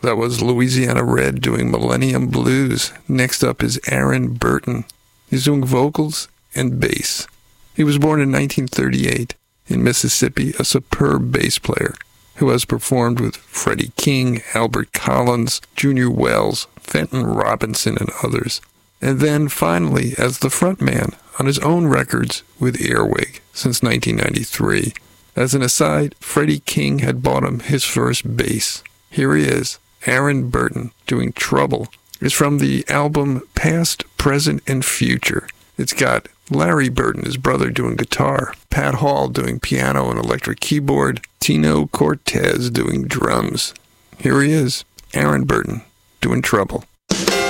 That was Louisiana Red doing Millennium Blues. Next up is Aaron Burton. He's doing vocals and bass. He was born in 1938 in Mississippi, a superb bass player who has performed with Freddie King, Albert Collins, Junior Wells, Fenton Robinson, and others. And then finally as the frontman on his own records with Earwig since 1993. As an aside, Freddie King had bought him his first bass. Here he is, Aaron Burton, doing Trouble. It's from the album Past, Present, and Future. It's got Larry Burton, his brother, doing guitar, Pat Hall doing piano and electric keyboard, Tino Cortez doing drums. Here he is, Aaron Burton, doing Trouble.